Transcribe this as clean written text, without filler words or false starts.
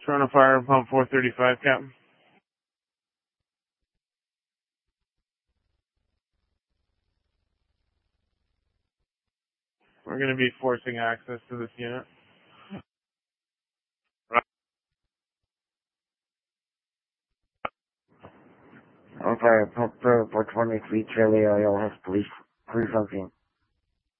Toronto Fire, pump 435, Captain. We're going to be forcing access to this unit. Okay, pump 423 Charlie, I'll have police something.